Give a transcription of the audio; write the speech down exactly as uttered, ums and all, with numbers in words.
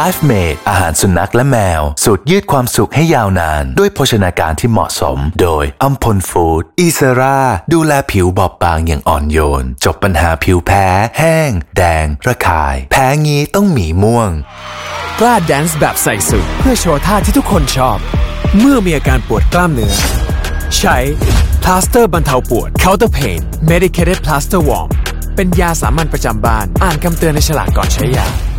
I've Made อาหารสุนัขและแมวสูตรยืดความสุขให้ยาวนานด้วยโภชนาการที่เหมาะสมโดยอัมพลฟู้ดอีเซราดูแลผิวบอบบางอย่างอ่อนโยนจบปัญหาผิวแพ้แห้งแดงระคายแพ้งี้ต้องหมีม่วงกล้าแดนซ์แบบใส่สุดเพื่อโชว์ท่าที่ทุกคนชอบเมื่อมีอาการปวดกล้ามเนื้อใช้พลาสเตอร์บรรเทาปวด Counter Pain Medicated Plaster Warm เป็นยาสามัญประจำบ้านอ่านคำเตือนในฉลากก่อนใช้ยา